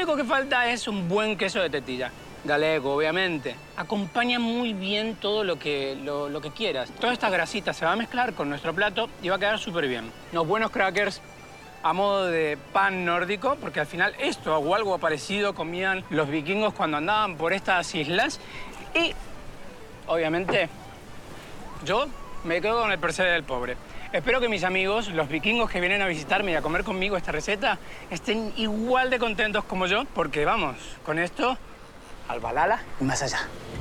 único que falta es un buen queso de tetilla. Galego, obviamente. Acompaña muy bien todo lo que quieras. Toda esta grasita se va a mezclar con nuestro plato y va a quedar súper bien. Unos buenos crackers a modo de pan nórdico, porque al final esto o algo parecido comían los vikingos cuando andaban por estas islas. Y, obviamente, yo me quedo con el percebe del pobre. Espero que mis amigos, los vikingos que vienen a visitarme y a comer conmigo esta receta, estén igual de contentos como yo, porque vamos, con esto al Valhalla y más allá.